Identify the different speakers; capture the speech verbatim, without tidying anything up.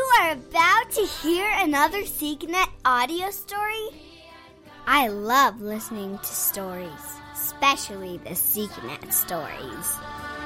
Speaker 1: are about to hear another SeekNet audio story? I love listening to stories, especially the SeekNet stories.